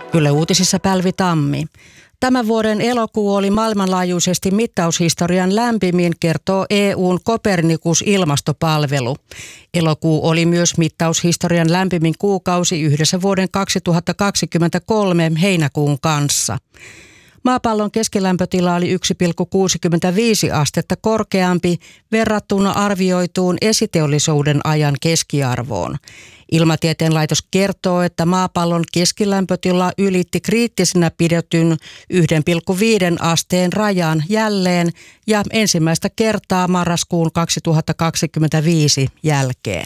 Yle Uutisissa Päivi Tammi. Tämän vuoden elokuu oli maailmanlaajuisesti mittaushistorian lämpimin, kertoo EU:n Copernicus-ilmastopalvelu. Elokuu oli myös mittaushistorian lämpimin kuukausi yhdessä vuoden 2023 heinäkuun kanssa. Maapallon keskilämpötila oli 1,65 astetta korkeampi verrattuna arvioituun esiteollisuuden ajan keskiarvoon. Ilmatieteen laitos kertoo, että maapallon keskilämpötila ylitti kriittisenä pidetyn 1,5 asteen rajan jälleen ja ensimmäistä kertaa marraskuun 2025 jälkeen.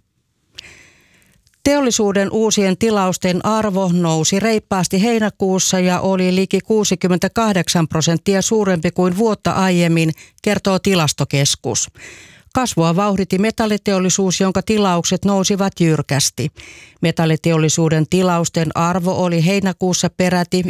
Teollisuuden uusien tilausten arvo nousi reippaasti heinäkuussa ja oli liki 68% suurempi kuin vuotta aiemmin, kertoo Tilastokeskus. Kasvua vauhditti metalliteollisuus, jonka tilaukset nousivat jyrkästi. Metalliteollisuuden tilausten arvo oli heinäkuussa peräti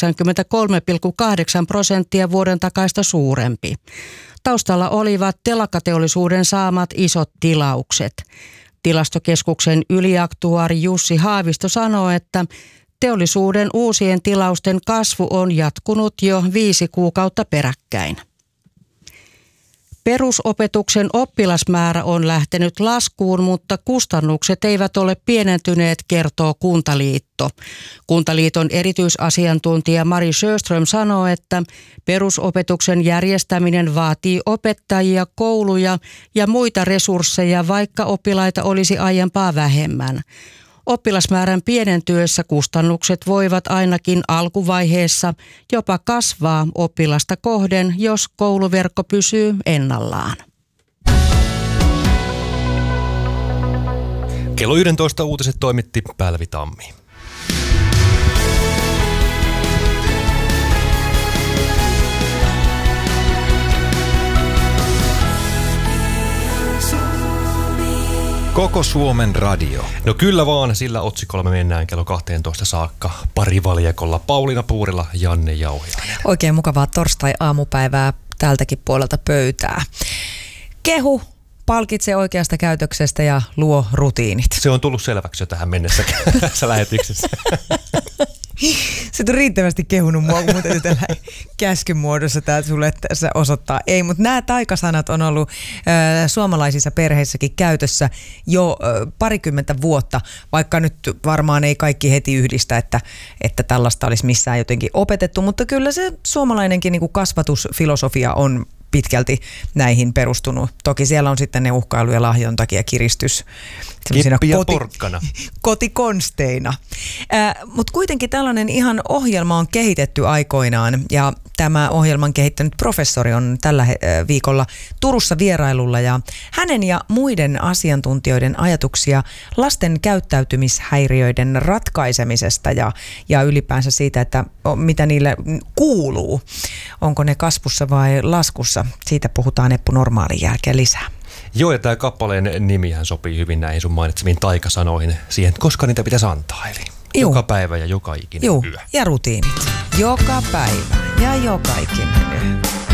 93,8% vuoden takaista suurempi. Taustalla olivat telakkateollisuuden saamat isot tilaukset. Tilastokeskuksen yliaktuaari Jussi Haavisto sanoo, että teollisuuden uusien tilausten kasvu on jatkunut jo 5 kuukautta peräkkäin. Perusopetuksen oppilasmäärä on lähtenyt laskuun, mutta kustannukset eivät ole pienentyneet, kertoo Kuntaliitto. Kuntaliiton erityisasiantuntija Mari Sjöström sanoo, että perusopetuksen järjestäminen vaatii opettajia, kouluja ja muita resursseja, vaikka oppilaita olisi aiempaa vähemmän. Oppilasmäärän pienentyessä kustannukset voivat ainakin alkuvaiheessa jopa kasvaa oppilasta kohden, jos kouluverkko pysyy ennallaan. Kello 11 uutiset toimitti Päivi Tammi. Koko Suomen radio. No kyllä vaan, sillä otsikolla me mennään kello 12 saakka parivaljakolla. Pauliina Puurila, Janne Jauhiainen. Oikein mukavaa torstai-aamupäivää tältäkin puolelta pöytää. Kehu, palkitse oikeasta käytöksestä ja luo rutiinit. Se on tullut selväksi jo tähän mennessä tässä lähetyksessä. Se on riittävästi kehunut mua, kun mun täytyy tällä käskyn muodossa tää sulle tässä osoittaa. Ei, mutta nämä taikasanat on ollut suomalaisissa perheissäkin käytössä jo parikymmentä vuotta, vaikka nyt varmaan ei kaikki heti yhdistä, että tällaista olisi missään jotenkin opetettu, mutta kyllä se suomalainenkin niin kuin kasvatusfilosofia on pitkälti näihin perustunut. Toki siellä on sitten ne uhkailu ja lahjontakin ja kiristys kippi ja porkkana kotikonsteina. Mutta kuitenkin tällainen ihan ohjelma on kehitetty aikoinaan ja tämä ohjelman kehittänyt professori on tällä viikolla Turussa vierailulla ja hänen ja muiden asiantuntijoiden ajatuksia lasten käyttäytymishäiriöiden ratkaisemisesta ja ylipäänsä siitä, että mitä niille kuuluu. Onko ne kasvussa vai laskussa? Siitä puhutaan Eppu Normaalin jälkeen lisää. Joo, ja tämä kappaleen nimihän sopii hyvin näihin sun mainitsemiin taikasanoihin siihen, että koska niitä pitäisi antaa. Eli joka päivä ja joka ikinen yö. Ja rutiinit. Joka päivä ja joka ikinen yö.